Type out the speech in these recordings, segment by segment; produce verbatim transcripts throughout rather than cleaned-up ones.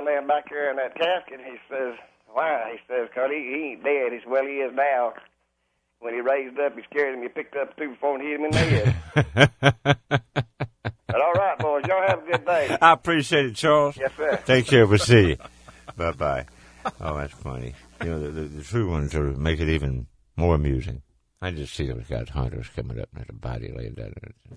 laying back there in that casket. He says, why? He says, because he, he ain't dead. He says, well, he is now. When he raised up, he scared him. He picked up two before he hit him in the head. But all right, boys. Y'all have a good day. I appreciate it, Charles. Yes, sir. Take care. We'll see you. Bye-bye. Oh, that's funny. You know, the, the, the true ones are make it even more amusing. I just see those guys, hunters, coming up and there's a body laying down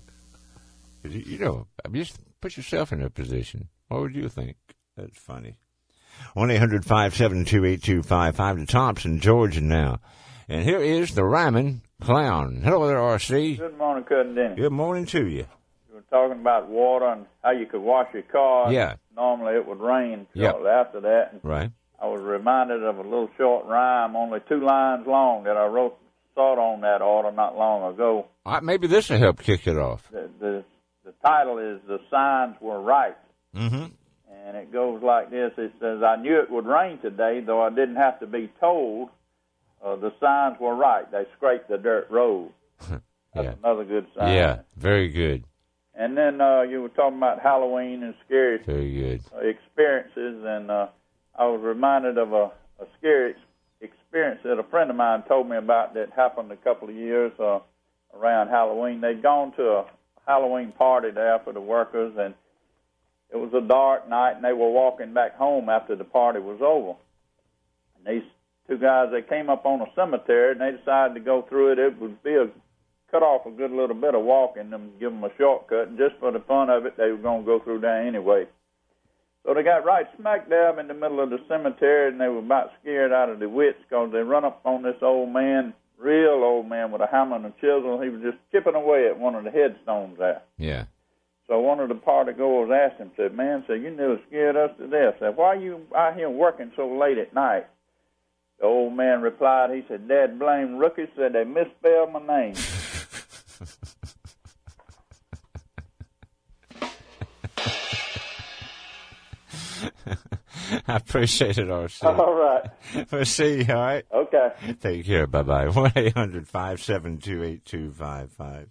there. You, you know, I mean, just put yourself in their position. What would you think? That's funny. one eight hundred five seven two eight two five five to Thompson, Georgia now. And here is the Rhyming Clown. Hello there, R C. Good morning, Cousin Denny. Good morning to you. You were talking about water and how you could wash your car. Yeah. Normally it would rain shortly Yep. after that. Right. I was reminded of a little short rhyme, only two lines long, that I wrote thought on that order not long ago. All right, maybe this will help kick it off. The, the, the title is The Signs Were Right. Mm-hmm. And it goes like this. It says, I knew it would rain today, though I didn't have to be told. Uh, the signs were right. They scraped the dirt road. That's Yeah. another good sign. Yeah, very good. And then uh, you were talking about Halloween and scary Very good. uh, experiences, and uh, I was reminded of a, a scary ex- experience that a friend of mine told me about that happened a couple of years uh, around Halloween. They'd gone to a Halloween party there for the workers, and it was a dark night, and they were walking back home after the party was over. And these two guys, they came up on a cemetery, and they decided to go through it. It would be a cut off a good little bit of walking and give them a shortcut, and just for the fun of it, they were going to go through there anyway. So they got right smack dab in the middle of the cemetery, and they were about scared out of their wits because they run up on this old man, real old man with a hammer and a chisel. He was just chipping away at one of the headstones there. Yeah. So one of the party goers asked him, said, man, said, you nearly scared us to death. Said, why are you out here working so late at night? The old man replied, he said, Dad blame rookies, said they misspelled my name. I appreciate it, R C. All right. We'll see you, all right? Okay. Take care. Bye-bye. one eight hundred five seven two eight two five five.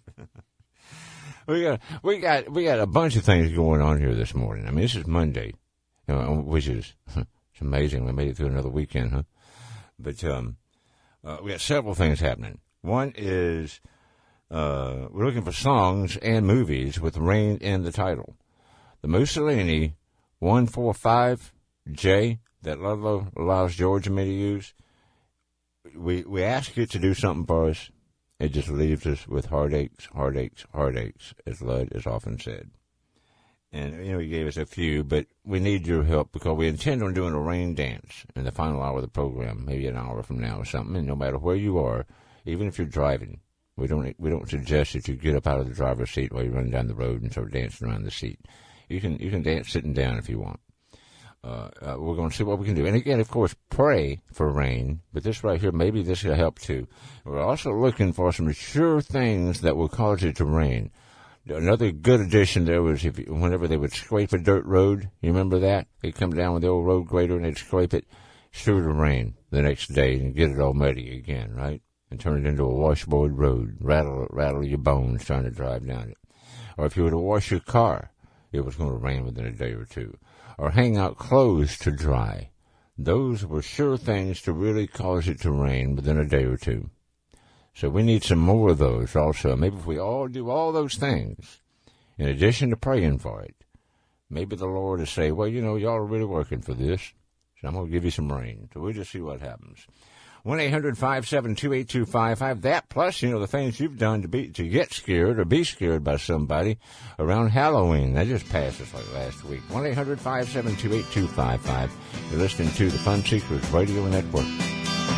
We got, we got, we got a bunch of things going on here this morning. I mean, this is Monday, you know, which is, it's amazing. We made it through another weekend, huh? But, um, uh, we got several things happening. One is, uh, we're looking for songs and movies with rain in the title. The Mussolini one four five J that Ludlow allows George and me to use, we, we ask you to do something for us. It just leaves us with heartaches, heartaches, heartaches, as Lud has often said. And, you know, he gave us a few, but we need your help because we intend on doing a rain dance in the final hour of the program, maybe an hour from now or something. And no matter where you are, even if you're driving, we don't we don't suggest that you get up out of the driver's seat while you're running down the road and start dancing around the seat. You can you can dance sitting down if you want. Uh, uh, we're going to see what we can do. And again, of course, pray for rain. But this right here, maybe this will help too. We're also looking for some sure things that will cause it to rain. Another good addition there was if you, whenever they would scrape a dirt road, you remember that? They'd come down with the old road grader and they'd scrape it through the rain the next day and get it all muddy again, right? And turn it into a washboard road, rattle rattle your bones trying to drive down it. Or if you were to wash your car, it was going to rain within a day or two. Or hang out clothes to dry. Those were sure things to really cause it to rain within a day or two. So we need some more of those also. Maybe if we all do all those things, in addition to praying for it, maybe the Lord will say, well, you know, y'all are really working for this, so I'm going to give you some rain. So we'll just see what happens. one eight hundred five seven two eight two five five. That plus, you know, the things you've done to be to get scared or be scared by somebody around Halloween. That just passed us like last week. one eight hundred five seven two eight two five five. You're listening to the Fun Seekers Radio Network.